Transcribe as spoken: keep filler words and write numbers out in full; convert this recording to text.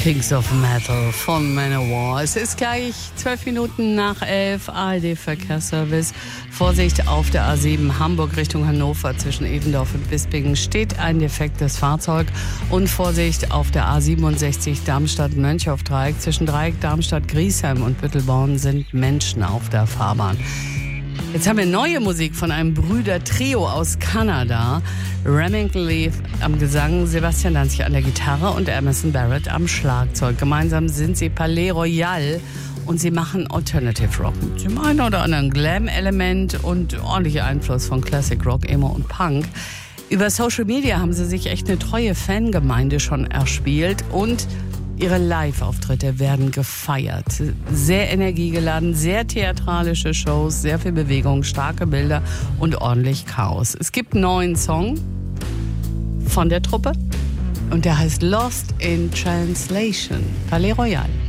Kings of Metal von Manowar. Es ist gleich zwölf Minuten nach elf. A R D-Verkehrsservice. Vorsicht auf der A sieben Hamburg Richtung Hannover zwischen Edendorf und Bispingen steht ein defektes Fahrzeug. Und Vorsicht auf der A siebenundsechzig Darmstadt-Mönchhoff-Dreieck zwischen Dreieck Darmstadt-Griesheim und Büttelborn sind Menschen auf der Fahrbahn. Jetzt haben wir neue Musik von einem Brüder-Trio aus Kanada. Remington Leaf am Gesang, Sebastian Danzig an der Gitarre und Emerson Barrett am Schlagzeug. Gemeinsam sind sie Palais Royal und sie machen Alternative Rock mit dem einen oder anderen Glam-Element und ordentlicher Einfluss von Classic Rock, Emo und Punk. Über Social Media haben sie sich echt eine treue Fangemeinde schon erspielt und ihre Live-Auftritte werden gefeiert. Sehr energiegeladen, sehr theatralische Shows, sehr viel Bewegung, starke Bilder und ordentlich Chaos. Es gibt einen neuen Song von der Truppe und der heißt Lost in Translation. Palais Royal.